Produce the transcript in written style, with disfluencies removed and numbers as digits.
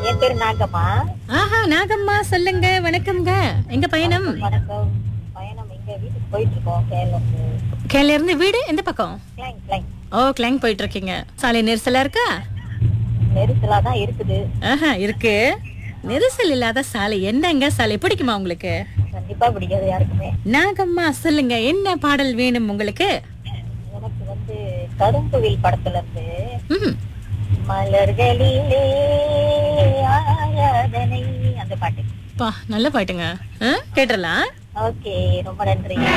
என் பேரு நாகம்மா. ஆஹா, நாகம்மா சொல்லுங்க. வணக்கம்ங்க. எங்க பயணம்? வணக்கம். பயணம் எங்க வீட்டுக்கு போயிட்டு இருக்கோம். கேரளத்து கேரள இருந்து வீடு எந்த பக்கம்? கிளைங் கிளைங். ஓ, கிளாங் போயிட்டு இருக்கீங்க. சாலை நெரிசலா இருக்கா? நெரிசலா தான் இருக்குது. ஆஹா, இருக்கு. நெரிசல் இல்லாத சாலை என்னங்க சாலை பிடிக்குமா உங்களுக்கு? கண்டிப்பா பிடிக்காது யாருக்குமே. நாகம்மா சொல்லுங்க, என்ன பாடல் வேணும் உங்களுக்கு? எனக்கு கரும்புவில் படத்துல இருந்து ம். மலர்களிலே ஆராதனை அந்த பாட்டு. நல்ல பாட்டுங்க. கேட்டுறலாம். ஓகே, ரொம்ப நன்றி.